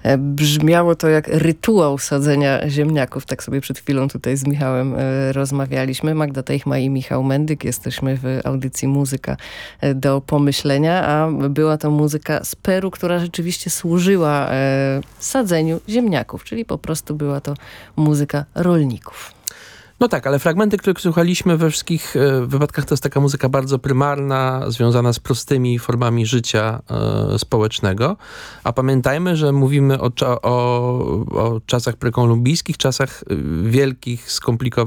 Brzmiało to jak rytuał sadzenia ziemniaków. Tak sobie przed chwilą tutaj z Michałem rozmawialiśmy. Magda Teichma i Michał Mendyk. Jesteśmy w audycji Muzyka do pomyślenia, a była to muzyka z Peru, która rzeczywiście służyła sadzeniu ziemniaków, czyli po prostu była to muzyka rolników. No tak, ale fragmenty, które słuchaliśmy we wszystkich wypadkach, to jest taka muzyka bardzo prymarna, związana z prostymi formami życia społecznego. A pamiętajmy, że mówimy o czasach prekolumbijskich, czasach wielkich, skomplikowanych